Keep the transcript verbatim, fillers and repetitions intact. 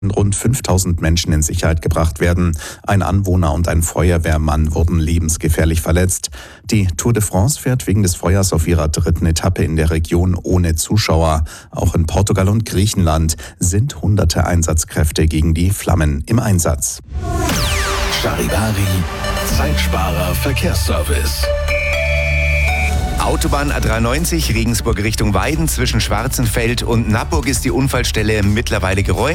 Rund fünftausend Menschen in Sicherheit gebracht werden. Ein Anwohner und ein Feuerwehrmann wurden lebensgefährlich verletzt. Die Tour de France fährt wegen des Feuers auf ihrer dritten Etappe in der Region ohne Zuschauer. Auch in Portugal und Griechenland sind hunderte Einsatzkräfte gegen die Flammen im Einsatz. Charivari, Zeitsparer Verkehrsservice. Autobahn A dreiundneunzig, Regensburg Richtung Weiden, zwischen Schwarzenfeld und Nappburg ist die Unfallstelle mittlerweile geräumt.